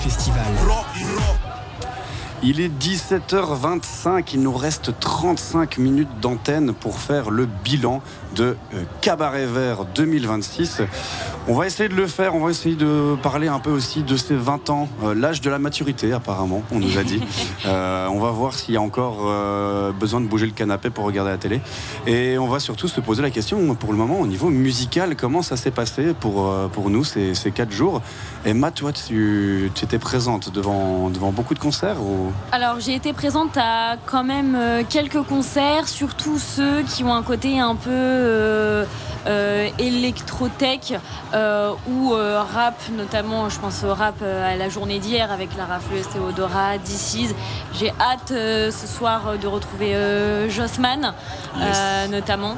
festival. Il est 17h25, il nous reste 35 minutes d'antenne pour faire le bilan de Cabaret Vert 2026. On va essayer de le faire, on va essayer de parler un peu aussi de ces 20 ans, l'âge de la maturité apparemment, on nous a dit. On va voir s'il y a encore besoin de bouger le canapé pour regarder la télé. Et on va surtout se poser la question, pour le moment, au niveau musical, comment ça s'est passé pour nous ces 4 jours. Emma, toi, tu étais présente devant beaucoup de concerts ou... Alors, j'ai été présente à quand même quelques concerts, surtout ceux qui ont un côté un peu électrotech ou rap, notamment je pense au rap à la journée d'hier avec la rafleuse Théodora, DC's. J'ai hâte ce soir de retrouver Jossman notamment.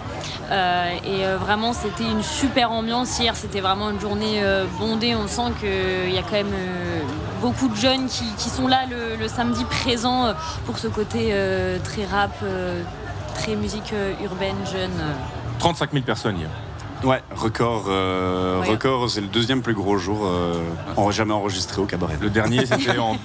Et vraiment c'était une super ambiance hier, c'était vraiment une journée bondée. On sent qu'il y a quand même beaucoup de jeunes qui sont là le samedi présents pour ce côté très rap, très musique urbaine, jeune. 35 000 personnes hier. Ouais, record, c'est le deuxième plus gros jour jamais enregistré au Cabaret. Le dernier c'était en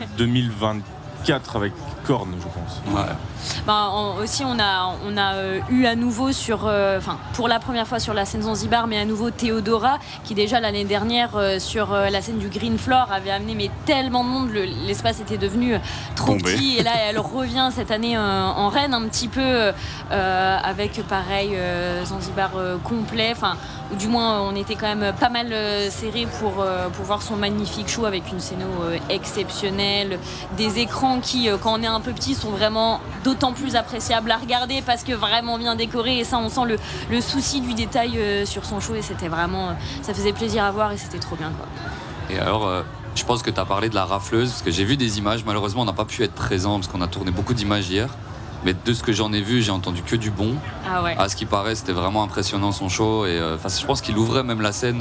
2024 avec Korn, je pense. Ouais. Aussi on a eu à nouveau pour la première fois sur la scène Zanzibar, mais à nouveau Théodora qui déjà l'année dernière sur la scène du Green Floor avait amené tellement de monde, l'espace était devenu trop petit, et là elle revient cette année en Rennes un petit peu avec pareil Zanzibar complet, ou du moins on était quand même pas mal serré pour voir son magnifique show avec une scéno exceptionnelle, des écrans qui quand on est un peu petit sont vraiment d'autant plus appréciable à regarder parce que vraiment bien décoré, et ça on sent le souci du détail sur son show, et c'était vraiment, ça faisait plaisir à voir et c'était trop bien quoi. Et alors je pense que tu as parlé de la rafleuse parce que j'ai vu des images, malheureusement on n'a pas pu être présent parce qu'on a tourné beaucoup d'images hier, mais de ce que j'en ai vu j'ai entendu que du bon. Ah ouais. À ce qui paraît c'était vraiment impressionnant son show, et je pense qu'il ouvrait même la scène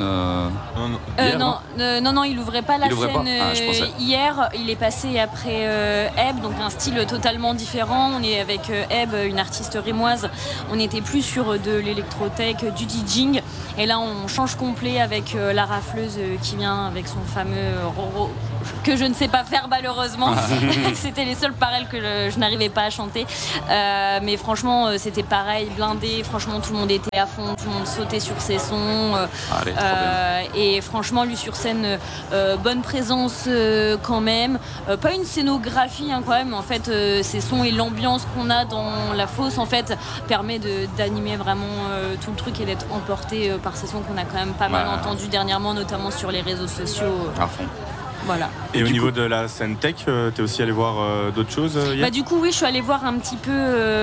hier, non, il ouvrait pas la scène hier, il est passé après Ebb, donc un style totalement différent. On est avec Ebb, une artiste rémoise, on n'était plus sur de l'électrotech, du DJing, et là on change complet avec la rafleuse qui vient avec son fameux Roro que je ne sais pas faire malheureusement. C'était les seules paroles que je n'arrivais pas à chanter, mais franchement c'était pareil, blindé, franchement tout le monde était à fond, tout le monde sautait sur ses sons. Allez, trop bien. Et franchement lui sur scène, bonne présence quand même, pas une scénographie quand même, en fait ces sons et l'ambiance qu'on a dans la fosse en fait permet d'animer vraiment tout le truc et d'être emporté par ces sons qu'on a quand même pas mal entendus dernièrement, notamment sur les réseaux sociaux. À fond. Voilà. Et au niveau de la scène tech, t'es aussi allé voir d'autres choses hier ? Du coup oui, je suis allée voir un petit peu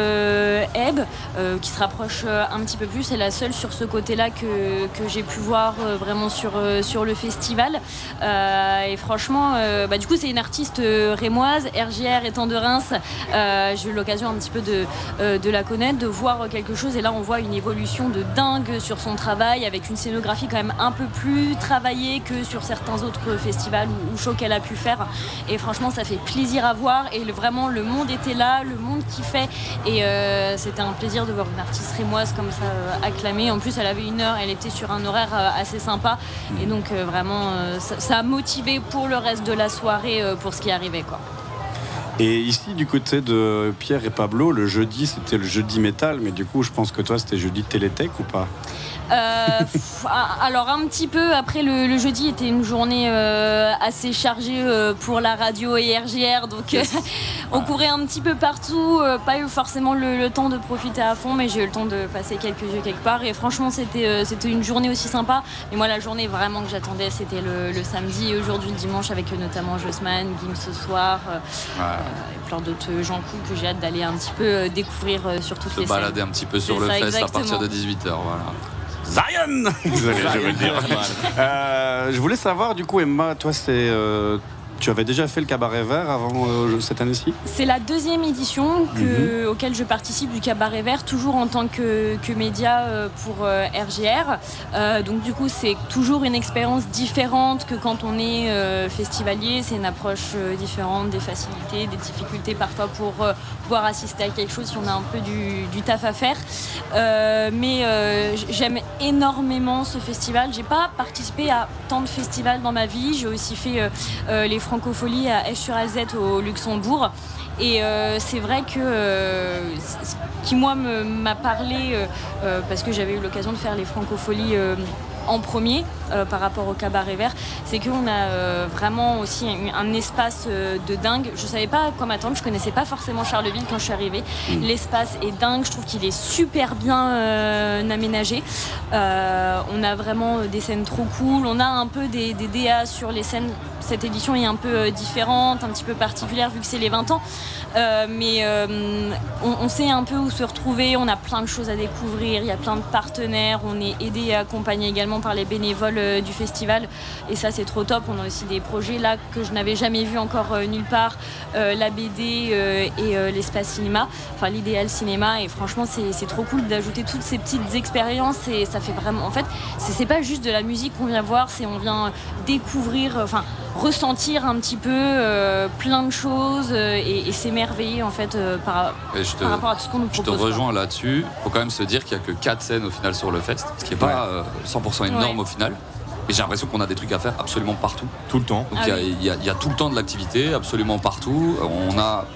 Ebb, qui se rapproche un petit peu plus, c'est la seule sur ce côté-là que j'ai pu voir vraiment sur le festival, et franchement du coup c'est une artiste rémoise, RJR étant de Reims, j'ai eu l'occasion un petit peu de la connaître, de voir quelque chose, et là on voit une évolution de dingue sur son travail avec une scénographie quand même un peu plus travaillée que sur certains autres festivals ou shows qu'elle a pu faire, et franchement ça fait plaisir à voir, et vraiment le monde était là, le monde kiffait, et c'était un plaisir de voir une artiste rémoise comme ça acclamée. En plus elle avait 1 heure, elle était sur un horaire assez sympa, et donc vraiment ça a motivé pour le reste de la soirée pour ce qui arrivait quoi. Et ici, du côté de Pierre et Pablo, le jeudi, c'était le jeudi métal, mais du coup, je pense que toi, c'était jeudi Télétech ou pas ? Alors un petit peu, après le jeudi était une journée assez chargée pour la radio et RJR, donc on courait un petit peu partout, pas eu forcément le temps de profiter à fond, mais j'ai eu le temps de passer quelques yeux quelque part, et franchement c'était une journée aussi sympa. Mais moi la journée vraiment que j'attendais c'était le samedi, et aujourd'hui le dimanche avec notamment Jossman, Gims ce soir, et plein d'autres gens cool que j'ai hâte d'aller un petit peu découvrir sur toutes les scènes. Se balader un petit peu sur le fest à partir de 18h, voilà. Zion. Désolé, je vais le dire. Je voulais savoir, du coup, Emma, toi, tu avais déjà fait le Cabaret Vert avant cette année-ci ? C'est la 2e édition auquel je participe du Cabaret Vert, toujours en tant que média pour RJR. Donc du coup, c'est toujours une expérience différente que quand on est festivalier. C'est une approche différente des facilités, des difficultés parfois pour pouvoir assister à quelque chose si on a un peu du taf à faire. Mais j'aime énormément ce festival. J'ai pas participé à tant de festivals dans ma vie. J'ai aussi fait les Francophonie à Esch-sur-Alzette au Luxembourg. Et c'est vrai que ce qui moi m'a parlé, parce que j'avais eu l'occasion de faire les Francopholies en premier par rapport au Cabaret Vert, c'est qu'on a vraiment aussi un espace de dingue. Je savais pas quoi m'attendre, je connaissais pas forcément Charleville quand je suis arrivée. L'espace est dingue, je trouve qu'il est super bien aménagé. On a vraiment des scènes trop cool, on a un peu des DA sur les scènes. Cette édition est un peu différente, un petit peu particulière vu que c'est les 20 ans. Mais on sait un peu où se retrouver, on a plein de choses à découvrir, il y a plein de partenaires, on est aidé et accompagné également par les bénévoles du festival et ça c'est trop top. On a aussi des projets là que je n'avais jamais vu encore nulle part, la BD et l'espace cinéma, enfin l'idéal cinéma, et franchement c'est trop cool d'ajouter toutes ces petites expériences et ça fait vraiment, en fait c'est pas juste de la musique qu'on vient voir, c'est on vient découvrir, enfin ressentir un petit peu plein de choses et s'émerveiller en fait par rapport à tout ce qu'on nous propose. Je te rejoins là-dessus. Il faut quand même se dire qu'il n'y a que 4 scènes au final sur le fest, ce qui n'est pas 100% énorme au final. Et j'ai l'impression qu'on a des trucs à faire absolument partout. Tout le temps. Donc il y a tout le temps de l'activité, absolument partout. On a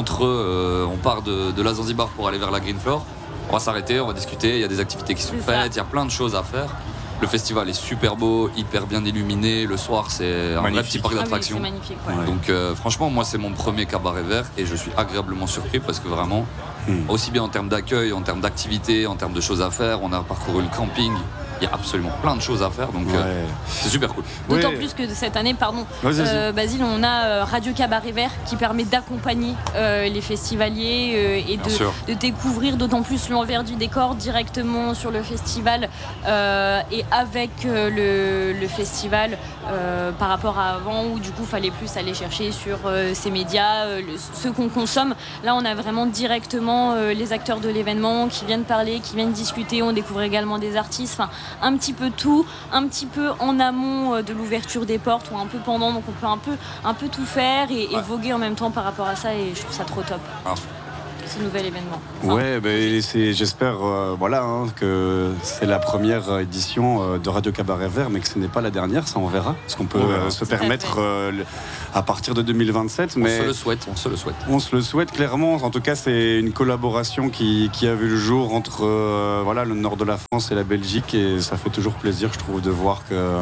on part de la Zanzibar pour aller vers la Green Floor. On va s'arrêter, on va discuter, il y a des activités qui sont faites, il y a plein de choses à faire. Le festival est super beau, hyper bien illuminé. Le soir, c'est un vrai petit parc d'attractions. Oui, c'est magnifique. Donc, franchement, moi, c'est mon premier Cabaret Vert et je suis agréablement surpris parce que vraiment, aussi bien en termes d'accueil, en termes d'activité, en termes de choses à faire, on a parcouru le camping. Il y a absolument plein de choses à faire, donc c'est super cool. D'autant plus que cette année, Basile, on a Radio Cabaret Vert qui permet d'accompagner les festivaliers et de découvrir d'autant plus l'envers du décor directement sur le festival et avec le festival par rapport à avant où du coup il fallait plus aller chercher sur ces médias, ce qu'on consomme. Là, on a vraiment directement les acteurs de l'événement qui viennent parler, qui viennent discuter. On découvre également des artistes. Enfin, un petit peu tout, un petit peu en amont de l'ouverture des portes ou un peu pendant, donc on peut un peu tout faire et voguer en même temps par rapport à ça et je trouve ça trop top. Ce nouvel événement. J'espère que c'est la première édition de Radio Cabaret Vert, mais que ce n'est pas la dernière, ça on verra. Parce qu'on peut se permettre à partir de 2027. On se le souhaite. On se le souhaite clairement. En tout cas, c'est une collaboration qui a vu le jour entre le nord de la France et la Belgique, et ça fait toujours plaisir, je trouve, de voir que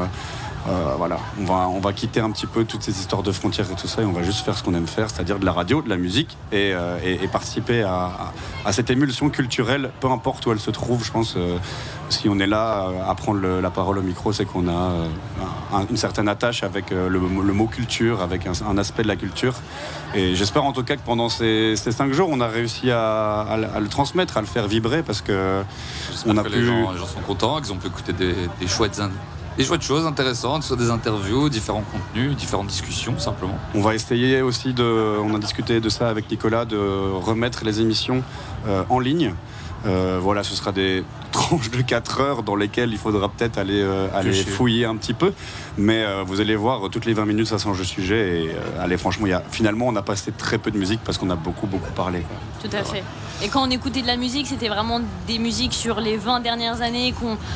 on va quitter un petit peu toutes ces histoires de frontières et tout ça, et on va juste faire ce qu'on aime faire, c'est-à-dire de la radio, de la musique, et participer à cette émulsion culturelle, peu importe où elle se trouve. Je pense si on est là à prendre la parole au micro, c'est qu'on a une certaine attache avec le mot culture, avec un aspect de la culture. Et j'espère en tout cas que pendant ces 5 jours, on a réussi à le transmettre, à le faire vibrer, parce que les gens sont contents, qu'ils ont pu écouter des chouettes choses intéressantes, soit des interviews, différents contenus, différentes discussions simplement. On va essayer aussi on a discuté de ça avec Nicolas, de remettre les émissions en ligne. Ce sera des tranches de 4 heures dans lesquelles il faudra peut-être aller fouiller un petit peu, mais vous allez voir, toutes les 20 minutes ça change de sujet, et franchement finalement on a passé très peu de musique parce qu'on a beaucoup parlé. Tout à fait. Et quand on écoutait de la musique, c'était vraiment des musiques sur les 20 dernières années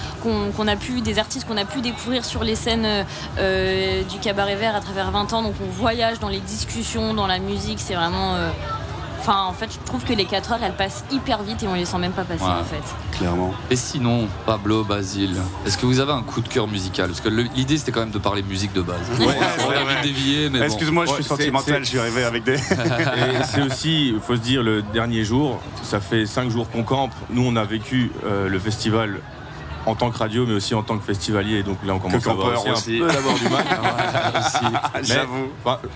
des artistes qu'on a pu découvrir sur les scènes du Cabaret Vert à travers 20 ans. Donc on voyage dans les discussions, dans la musique, c'est vraiment... en fait, je trouve que les 4 heures, elles passent hyper vite et on les sent même pas passer, en fait. Clairement. Et sinon, Pablo, Basile, est-ce que vous avez un coup de cœur musical? Parce que l'idée, c'était quand même de parler musique de base. Ouais, on a vite dévié, mais excuse-moi, je suis sentimental, je suis arrivé avec des... Et c'est aussi, il faut se dire, le dernier jour, ça fait 5 jours qu'on campe. Nous, on a vécu le festival en tant que radio, mais aussi en tant que festivalier. Donc là, on commence à avoir aussi un peu d'avoir du mal. J'avoue.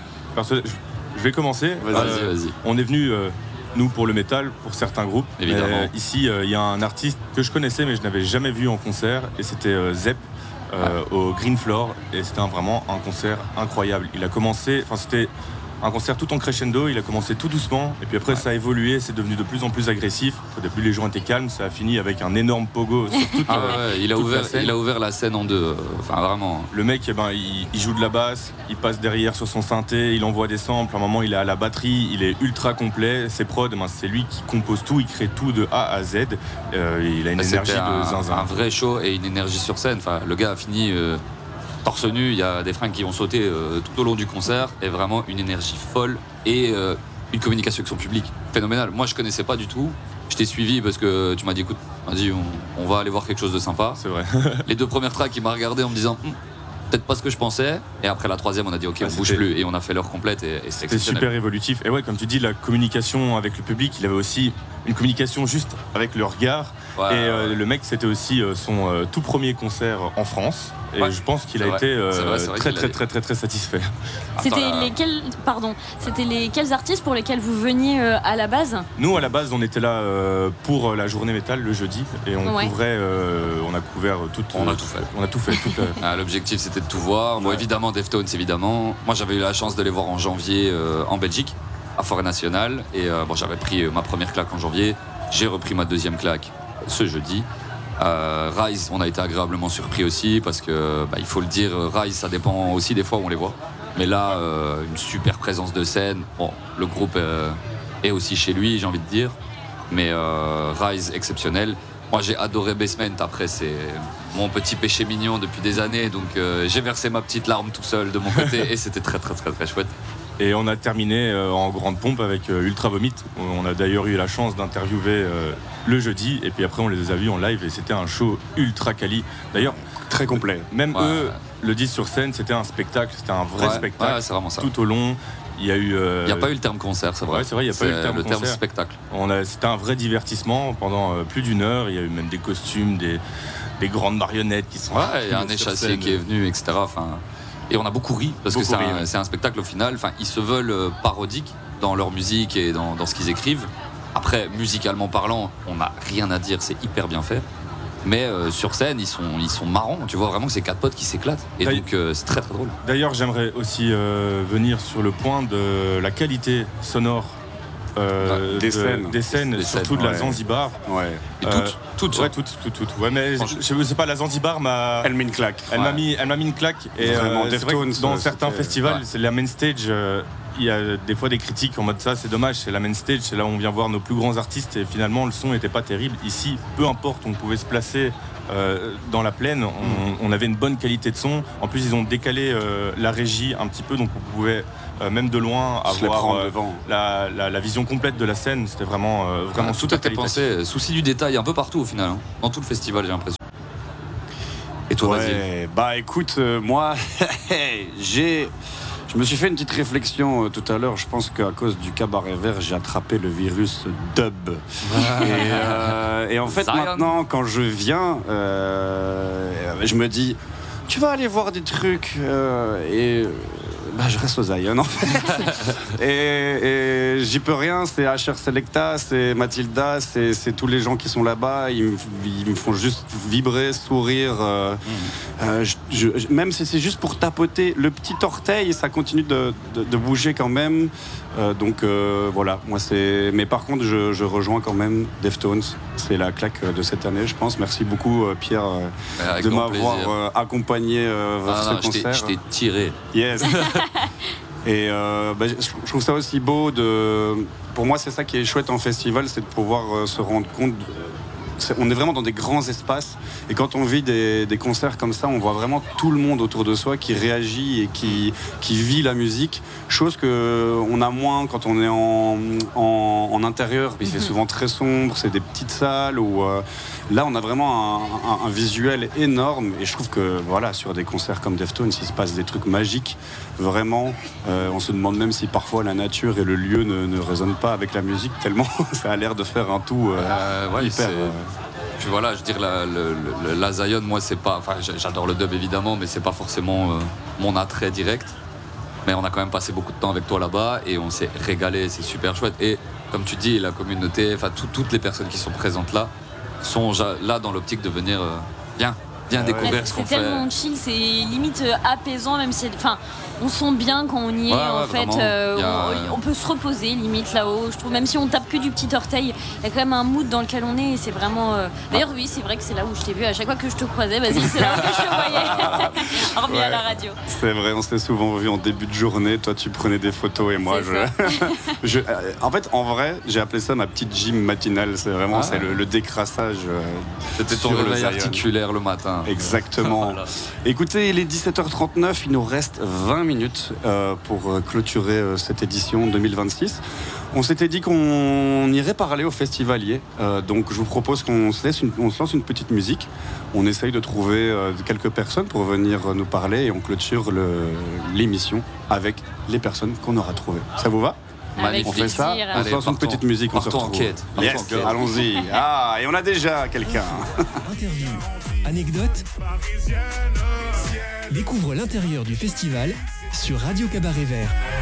Je vais commencer. Vas-y. On est venu, nous, pour le métal, pour certains groupes. Évidemment. Ici, il y a un artiste que je connaissais, mais je n'avais jamais vu en concert. Et c'était Zep au Green Floor. Et c'était vraiment un concert incroyable. Il a commencé... c'était un concert tout en crescendo, il a commencé tout doucement et puis après ça a évolué, c'est devenu de plus en plus agressif. Au début les gens étaient calmes, ça a fini avec un énorme pogo sur toute il a ouvert la scène en deux, vraiment. Le mec, il joue de la basse, il passe derrière sur son synthé, il envoie des samples, à un moment il est à la batterie, il est ultra complet, ses prods, c'est lui qui compose tout, il crée tout de A à Z, il a une énergie de zinzin. Un vrai show et une énergie sur scène, le gars a fini... torse nu, il y a des fringues qui ont sauté tout au long du concert, et vraiment une énergie folle et une communication avec son public phénoménale. Moi, je connaissais pas du tout. Je t'ai suivi parce que tu m'as dit, écoute, vas-y, on va aller voir quelque chose de sympa. C'est vrai. Les 2 premières tracks, il m'a regardé en me disant, peut-être pas ce que je pensais. Et après la 3e, on a dit, ok, on bouge plus, et on a fait l'heure complète, et c'est C'était exceptionnel. super évolutif. Et ouais, comme tu dis, la communication avec le public, il avait aussi une communication juste avec le regard. Ouais, et le mec, c'était aussi son tout premier concert en France. Et Ouais, je pense qu'il a c'est été vrai. C'est vrai très, qu'il très, a- très, très, très satisfait. C'était Attends, lesquels artistes pour lesquels vous veniez à la base? Nous, à la base, on était là pour la journée métal le jeudi. Et on Ouais. couvrait, on a couvert toute. On a tout fait. On a tout fait. L'objectif, c'était de tout voir. Bon, Ouais. évidemment, Deftones, évidemment. Moi, j'avais eu la chance de les voir en janvier en Belgique, à Forêt Nationale. Et bon, j'avais pris ma première claque en janvier. J'ai repris ma 2e claque ce jeudi. Rise, on a été agréablement surpris aussi parce que, il faut le dire, Rise, ça dépend aussi des fois où on les voit. Mais là, une super présence de scène. Bon, le groupe est aussi chez lui, j'ai envie de dire. Mais Rise, exceptionnel. Moi, j'ai adoré Basement. Après, c'est mon petit péché mignon depuis des années. Donc, j'ai versé ma petite larme tout seul de mon côté. Et c'était très, très, très, très chouette. Et on a terminé en grande pompe avec Ultra Vomit. On a d'ailleurs eu la chance d'interviewer le jeudi. Et puis après, on les a vus en live et c'était un show ultra quali. D'ailleurs, Très complet. même Ouais. eux le disent sur scène, c'était un spectacle, c'était un vrai spectacle. Ouais, c'est vraiment ça. Tout au long, il y a eu. Il n'y a pas eu le terme concert, c'est vrai. Ouais, c'est vrai, il n'y a pas eu le terme concert. spectacle. C'était un vrai divertissement pendant plus d'une heure. Il y a eu même des costumes, des grandes marionnettes qui sont. Ouais, il y a un sur échassier scène. qui est venu, etc. Enfin, et on a beaucoup ri, parce que Beaucoup ri, ouais. c'est un spectacle au final. Enfin, ils se veulent parodiques dans leur musique et dans ce qu'ils écrivent. Après, musicalement parlant, on n'a rien à dire, c'est hyper bien fait. Mais sur scène, ils sont marrants. Tu vois vraiment que c'est 4 potes qui s'éclatent. Et D'ailleurs- donc, c'est très très drôle. D'ailleurs, j'aimerais aussi venir sur le point de la qualité sonore Des scènes. des scènes, Des surtout scènes, de la ouais. Zanzibar. Ouais. Et toutes. Ouais, toutes. Ouais, mais Franchement. je sais pas, la Zanzibar m'a. Elle met une claque. Elle m'a mis une claque. Et Vraiment, c'est vrai que Deftones, dans c'était- certains festivals, ouais. c'est la main stage. Il y a des fois des critiques en mode ça, c'est dommage, c'est la main stage, c'est là où on vient voir nos plus grands artistes et finalement le son n'était pas terrible. Ici, peu importe, on pouvait se placer dans la plaine, on avait une bonne qualité de son. En plus, ils ont décalé la régie un petit peu, donc on pouvait même de loin Se les avoir prendre devant. la vision complète de la scène. C'était vraiment Tout super était qualitatif. pensé. Souci du détail un peu partout au final. Hein. Dans tout le festival, j'ai l'impression. Et toi, vas-y. Ouais, bah écoute, moi, je me suis fait une petite réflexion tout à l'heure. Je pense qu'à cause du cabaret vert, j'ai attrapé le virus dub. Et en fait, Zion. maintenant, quand je viens, je me dis, tu vas aller voir des trucs bah, je reste aux Zion en fait. et j'y peux rien, c'est HR Selecta, c'est Mathilda, c'est tous les gens qui sont là-bas, ils me font juste vibrer, sourire. Même si c'est juste pour tapoter le petit orteil, ça continue de bouger quand même. Donc voilà, moi c'est. Mais par contre, je rejoins quand même Deftones. C'est la claque de cette année, je pense. Merci beaucoup, Pierre, Avec de grand plaisir. m'avoir accompagné vers ce Je concert. t'ai tiré. Yes. Et je trouve ça aussi beau pour moi, c'est ça qui est chouette en festival, c'est de pouvoir se rendre compte. On est vraiment dans des grands espaces et quand on vit des concerts comme ça, on voit vraiment tout le monde autour de soi qui réagit et qui vit la musique, chose qu'on a moins quand on est en intérieur. Il fait souvent très sombre, c'est des petites salles où là on a vraiment un visuel énorme et je trouve que voilà, sur des concerts comme Deftones, il se passe des trucs magiques, vraiment. On se demande même si parfois la nature et le lieu ne résonnent pas avec la musique tellement ça a l'air de faire un tout Ouais, hyper... Puis voilà, je veux dire, la Zion, moi, c'est pas. Enfin, j'adore le dub évidemment, mais c'est pas forcément mon attrait direct. Mais on a quand même passé beaucoup de temps avec toi là-bas et on s'est régalé, c'est super chouette. Et comme tu dis, la communauté, enfin, toutes les personnes qui sont présentes là sont là dans l'optique de venir bien découvrir ce qu'on C'est fait. tellement chill, c'est limite apaisant, même si. Enfin, on sent bien quand on y est, Ouais, en fait. vraiment. On peut se reposer, limite là-haut. Je trouve, même si on tape que du petit orteil, il y a quand même un mood dans lequel on est. Et c'est vraiment. D'ailleurs, oui, c'est vrai que c'est là où je t'ai vu. À chaque fois que je te croisais, vas-y, c'est là où que je te voyais. Hormis à la radio. C'est vrai, on s'est souvent vu en début de journée. Toi, tu prenais des photos et moi, C'est en fait, en vrai, j'ai appelé ça ma petite gym matinale. C'est vraiment Ah. c'est le décrassage. C'était ton sur le réveil Zion. articulaire le matin. bien. Exactement. Voilà. Écoutez, il est 17h39, il nous reste 20 minutes pour clôturer cette édition 2026. On s'était dit qu'on irait parler aux festivaliers, donc je vous propose qu'on se lance une petite musique. On essaye de trouver quelques personnes pour venir nous parler et on clôture l'émission avec les personnes qu'on aura trouvées. Ça vous va ? Avec On fait ça, plaisir. on se lance une petite musique, on se partons en retrouve. quête. Yes, Partons en quête. allons-y. Ah, et on a déjà quelqu'un. Interview, anecdote. Découvre l'intérieur du festival sur Radio Cabaret Vert.